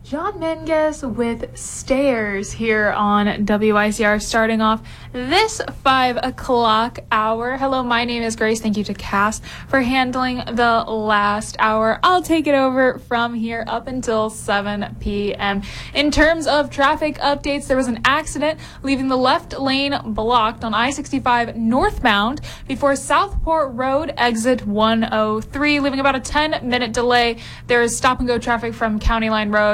John Menges with Stairs here on WICR, starting off this 5 o'clock hour. Hello, my name is Grace. Thank you to Cass for handling the last hour. I'll take it over from here up until 7 p.m. In terms of traffic updates, there was an accident leaving the left lane blocked on I-65 northbound before Southport Road, exit 103, leaving about a 10-minute delay. There is stop-and-go traffic from County Line Road